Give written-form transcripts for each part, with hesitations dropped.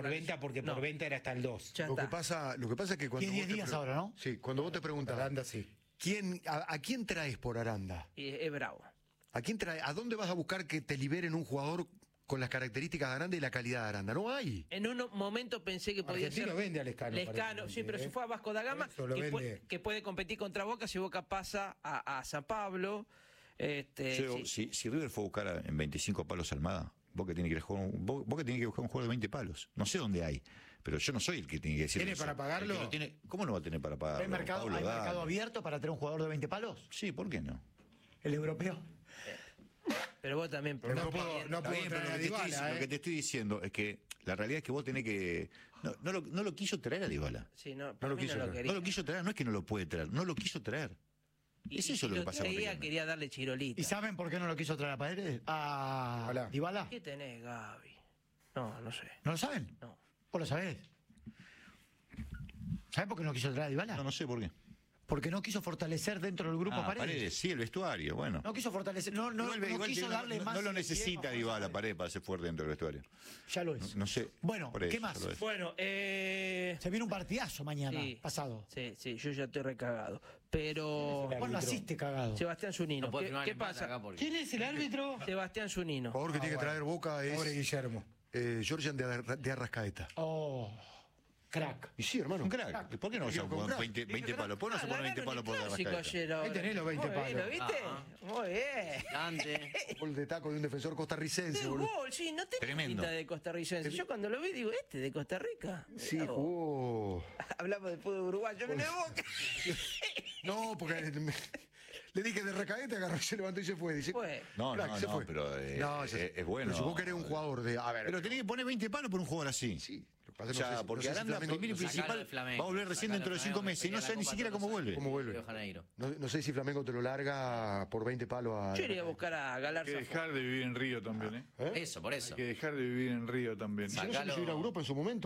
por venta, porque por venta era hasta el 2. Ya Lo que está. pasa es que cuando Tiene 10 vos te días pre- ahora, ¿no? Sí, cuando vos te preguntas, Aranda sí. ¿a quién traes por Aranda? Y es bravo. ¿A dónde vas a buscar que te liberen un jugador con las características de Aranda y la calidad de Aranda? No hay. En un momento pensé que podía Argentino ser vende a Lescano, sí, pero ¿eh? se fue a Vasco da Gama, Eso lo vende. que puede competir contra Boca si Boca pasa a San Pablo. Si River fue a buscar en 25 palos a Almada, Boca tiene que buscar un jugador de 20 palos. No sé dónde hay, pero yo no soy el que tiene que decir ¿Tiene eso. para pagarlo? El que lo tiene- ¿Cómo no va a tener para pagarlo? ¿Hay mercado, Pablo, hay dale. mercado abierto para tener un jugador de 20 palos? Sí, ¿por qué no? ¿El europeo? Pero vos también. Pero no puedo Está bien, pero traer a lo que te estoy Dybala, diciendo- lo que te estoy diciendo es que la realidad es que vos tenés que... No lo quiso traer a Dybala. Sí, no, No para lo mí quiso no lo traer. quería. No lo quiso traer, no es que no lo puede traer, no lo quiso traer. Es eso lo que pasa con Quería, Riquelme. quería darle chirolita. ¿Y saben por qué no lo quiso traer a Paredes? ¿A Ojalá. Dybala? ¿Qué tenés, Gaby? No sé. ¿No lo saben? No. ¿Vos lo sabés? ¿Saben por qué no quiso traer a Dybala? No sé por qué. Porque no quiso fortalecer dentro del grupo a Paredes. Sí, el vestuario, bueno. No quiso fortalecer, no quiso darle más. No lo pie, necesita más Dybala, fuerza. Paredes, para ser fuerte dentro del vestuario. Ya lo es. No sé. Bueno, por eso, ¿qué más? ya lo es. Bueno, Se viene un partidazo mañana, pasado. Sí, yo ya estoy recagado. Pero. Vos naciste cagado. Sebastián Zunino. No puedo firmar ¿Qué el empate pasa? acá porque... ¿Quién es el árbitro? Sebastián Zunino. El jugador que tiene que traer Boca es Pobre Guillermo. Georgian de Arrascaeta. Oh, crack. Y sí, hermano. Un crack. ¿Por qué no se Quiero ponen comprar. 20 palos? ¿Por qué no se ponen 20 palos por Clásico Arrascaeta? ayer ahora. Ahí tenés los 20 Muy bien, palos. ¿Lo viste? Muy bien. Dante. Gol de taco de un defensor costarricense, Qué boludo. gol, sí, no tenía Tremendo. pinta de costarricense. Yo cuando lo vi digo, este de Costa Rica. Sí, Mirá vos. jugó. Hablamos del fútbol uruguayo, que no es Boca. No, porque le dije de Arrascaeta, agarró, se levantó y se fue. Dice, Fue. No, crack, se fue. pero No, es bueno. Pero si vos querés un jugador de. A ver. Pero tenés que poner 20 palos por un jugador así. Sí, lo que pasa O es que no sea, sé si- porque no sé si Aranda, Flamengo- primero y no sé si- Sacalo principal, de Flamengo. va a volver recién Sacalo dentro de de 5 Flamengo, meses y no que sé ni la siquiera Copa cómo Todos vuelve. ¿Cómo vuelve? Río de Janeiro. No sé si Flamengo te lo larga por 20 palos a. Yo iría a buscar a Hay Galarza. que dejar de vivir en Río también, ¿eh? Eso, por eso. Hay que dejar de vivir en Río también. Si no se Sacalo. quiso ir a Europa en su momento,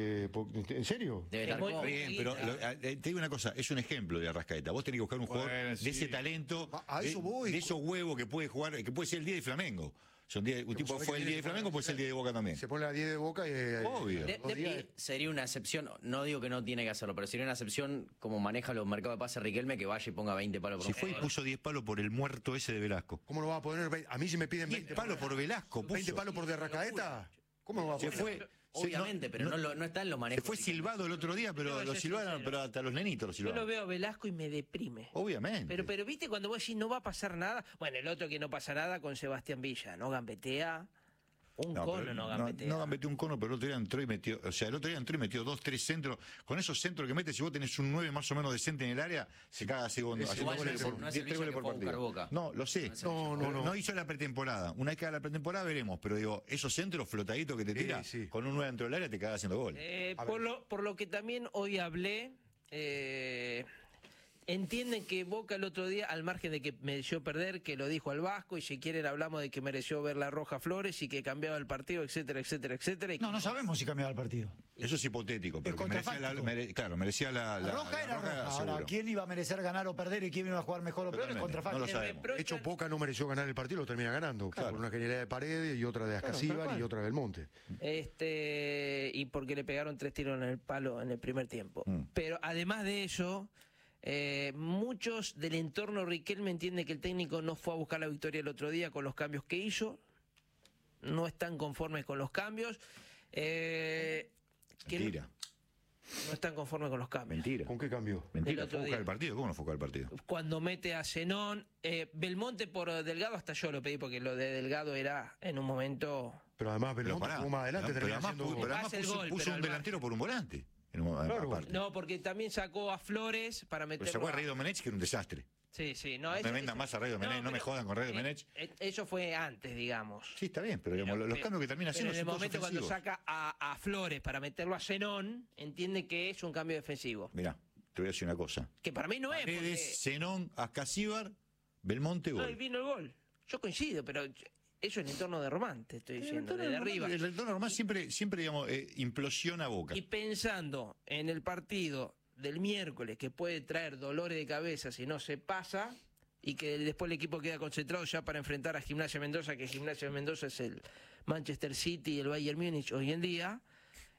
¿en serio? Debe Es estar muy- cómodo. Bien, pero te digo una cosa, es un ejemplo de Arrascaeta. Vos tenés que buscar un jugador Bueno, de sí. ese talento, A eso voy. de esos huevos que puede jugar, que puede ser el día de Flamengo. Un tipo sabés fue que el día de Flamengo, puede ser el día de Boca también. Se pone la 10 de Boca y. Obvio. dos días- Sería una excepción, no digo que no tiene que hacerlo, pero sería una excepción como maneja los mercados de pase Riquelme, que vaya y ponga 20 palos por Si un fue y jugador. puso 10 palos por el muerto ese de Velasco. ¿Cómo lo va a poner? A mí si me piden 10 palos por Velasco, puso. 20 palos por de Arrascaeta. ¿Cómo lo va a Se poner? fue. Obviamente, pero no está en los Se manejos. fue silbado el otro día, pero Yo lo soy silbaron, sincero. pero hasta los nenitos lo Yo lo silbaron. veo a Velasco y me deprime. Obviamente. Pero viste cuando vos decís no va a pasar nada. Bueno, el otro que no pasa nada con Sebastián Villa, no gambetea. Un No, cono pero no gambetea. no gambeteó un cono, pero el otro día entró y metió, o sea, el otro día entró y metió 2, 3 centros. Con esos centros que mete, si vos tenés un 9 más o menos decente en el área, se caga haciendo igual goles no es- por no es 10 el goles Villa por que fue a buscar partido. Boca. No, lo sé. No, no, no. No hizo la pretemporada. Una vez que haga la pretemporada veremos, pero digo, esos centros flotaditos que te tira, sí. con un 9 dentro del área te caga haciendo gol. Por lo que también hoy hablé, entienden que Boca el otro día, al margen de que mereció perder, que lo dijo al Vasco, y si quieren hablamos de que mereció ver la roja a Flores y que cambiaba el partido, etcétera, etcétera, etcétera. No sabemos si cambiaba el partido. Eso es hipotético, pero que merecía contrafáctico. claro, merecía la La roja era roja. Ahora, seguro. ¿quién iba a merecer ganar o perder y quién iba a jugar mejor o peor? Es Totalmente. contrafáctico. No lo sabemos. De hecho, Boca no mereció ganar el partido, lo termina ganando. Claro. Por una genialidad de Paredes y otra de Ascasíbar y otra de Belmonte. Y porque le pegaron 3 tiros en el palo en el primer tiempo. Mm. Pero además de eso, muchos del entorno Riquelme entienden que el técnico no fue a buscar la victoria el otro día con los cambios que hizo, no están conformes con los cambios, que Mentira, no están conformes con los cambios. mentira. ¿Con qué cambió? Mentira, El fue otro a buscar día. el partido. ¿Cómo no fue a buscar el partido? Cuando mete a Zenón, Belmonte por Delgado, hasta yo lo pedí porque lo de Delgado era en un momento... Pero además Belmonte pará, jugó más adelante, pero termina además, siendo. pero además Hace el puso, gol, puso pero un al delantero por un volante. Claro. Aparte. No, porque también sacó a Flores para Pero meterlo... sacó a Rey Domenech, que era un desastre. Sí, no, No me vendan más a Rey Domenech, no me pero, jodan con Rey Domenech. Eso fue antes, digamos. Sí, está bien, pero digamos, los cambios que termina Pero haciendo en el son todos momento cuando ofensivos. saca a Flores para meterlo a Zenón, entiende que es un cambio defensivo. Mirá, te voy a decir una cosa. Que para mí no es. Paredes, Porque... Zenón, Ascasíbar, Belmonte, No, y gol. vino el gol. Yo coincido, pero eso es el entorno de Román, te estoy diciendo, desde arriba. El entorno normal siempre digamos, implosiona a Boca. Y pensando en el partido del miércoles que puede traer dolores de cabeza si no se pasa y que después el equipo queda concentrado ya para enfrentar a Gimnasia Mendoza, que Gimnasia Mendoza es el Manchester City y el Bayern Múnich hoy en día,